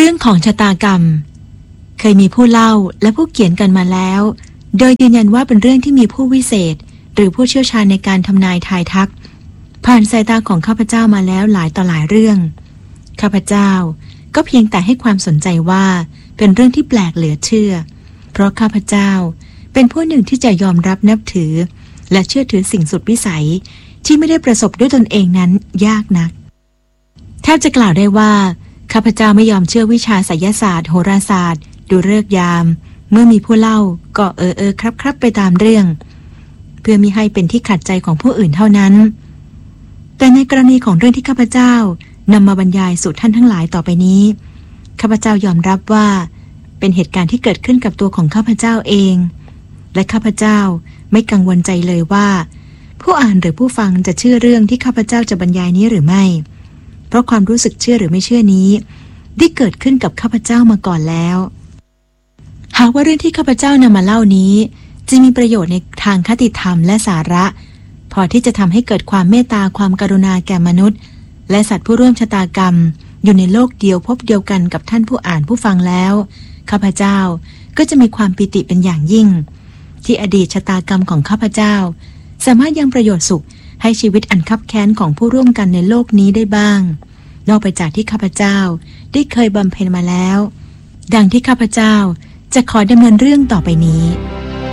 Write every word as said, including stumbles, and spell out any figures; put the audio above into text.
รื่องของชะตากรรมเคยมีผู้เล่าและผู้เขียนกันมาแล้วโดยยืนยันว่าเป็นเรื่องที่มีผู้วิเศษหรือผู้เชี่ยวชาญในการทำนายทายทักผ่านสายตาของข้าพเจ้ามาแล้วหลายต่อหลายเรื่องข้าพเจ้าก็เพียงแต่ให้ความสนใจว่าเป็นเรื่องที่แปลกเหลือเชื่อเพราะข้าพเจ้าเป็นผู้หนึ่งที่จะยอมรับนับถือและเชื่อถือสิ่งสุดวิสัยที่ไม่ได้ประสบด้วยตนเองนั้นยากนักแทบจะกล่าวได้ว่าข้าพเจ้าไม่ยอมเชื่อวิชาไสยศาสตร์โหราศาสตร์ดูฤกษ์ยามเมื่อมีผู้เล่าก็เออเออครับครับไปตามเรื่องเพื่อมิให้เป็นที่ขัดใจของผู้อื่นเท่านั้นแต่ในกรณีของเรื่องที่ข้าพเจ้านำมาบรรยายสู่ท่านทั้งหลายต่อไปนี้ข้าพเจ้ายอมรับว่าเป็นเหตุการณ์ที่เกิดขึ้นกับตัวของข้าพเจ้าเองและข้าพเจ้าไม่กังวลใจเลยว่าผู้อ่านหรือผู้ฟังจะเชื่อเรื่องที่ข้าพเจ้าจะบรรยายนี้หรือไม่เพราะความรู้สึกเชื่อหรือไม่เชื่อนี้ได้เกิดขึ้นกับข้าพเจ้ามาก่อนแล้วหากว่าเรื่องที่ข้าพเจ้านำมาเล่านี้จะมีประโยชน์ในทางคติธรรมและสาระพอที่จะทำให้เกิดความเมตตาความกรุณาแก่มนุษย์และสัตว์ผู้ร่วมชะตากรรมอยู่ในโลกเดียวพบเดียวกันกับท่านผู้อ่านผู้ฟังแล้วข้าพเจ้าก็จะมีความปิติเป็นอย่างยิ่งที่อดีตชะตากรรมของข้าพเจ้าสามารถยังประโยชน์สุขให้ชีวิตอันคับแค้นของผู้ร่วมกันในโลกนี้ได้บ้างนอกไปจากที่ข้าพเจ้าได้เคยบำเพ็ญมาแล้วดังที่ข้าพเจ้าจะขอดำเนินเรื่องต่อไปนี้